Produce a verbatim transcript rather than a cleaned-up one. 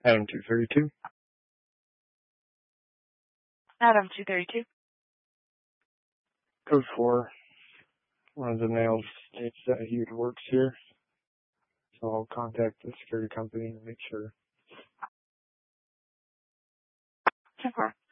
Adam two thirty-two. Adam two thirty-two. Code four. One of the males states that he works here. So I'll contact the security company and make sure. ten four.